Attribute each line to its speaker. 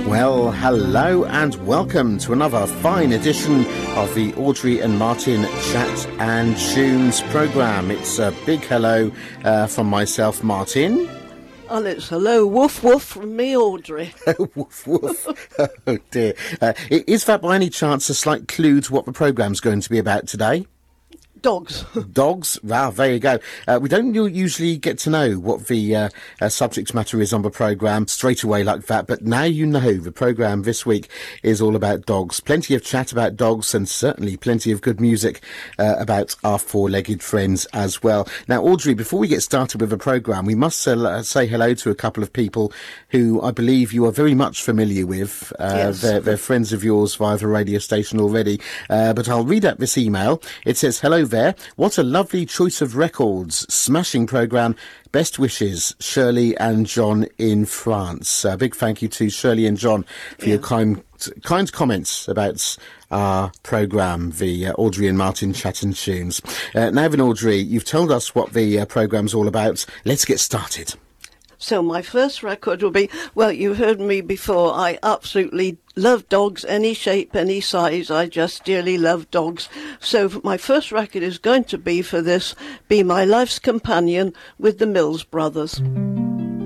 Speaker 1: Well, hello and welcome to another fine edition of the Audrey and Martin Chat and Tunes programme. It's a big hello from myself, Martin.
Speaker 2: And it's hello, woof woof from me, Audrey.
Speaker 1: Woof woof. Oh dear. Is that by any chance a slight clue to what the programme's going to be about today?
Speaker 2: Dogs.
Speaker 1: Dogs? Wow, there you go. We don't usually get to know what the subject matter is on the programme straight away like that, but now you know the programme this week is all about dogs. Plenty of chat about dogs and certainly plenty of good music about our four-legged friends as well. Now, Audrey, before we get started with the programme, we must say hello to a couple of people who I believe you are very much familiar with.
Speaker 2: Yes.
Speaker 1: They're friends of yours via the radio station already. But I'll read out this email. It says, hello there. What a lovely choice of records. Smashing programme. Best wishes, Shirley and John in France. A big thank you to Shirley and John for your kind comments about our programme, the Audrey and Martin Chat and Tunes. Now then, Audrey, you've told us what the programme's all about. Let's get started.
Speaker 2: So my first record will be, well, you heard me before, I absolutely love dogs, any shape, any size. I just dearly love dogs. So my first record is going to be for this, Be My Life's Companion with the Mills Brothers.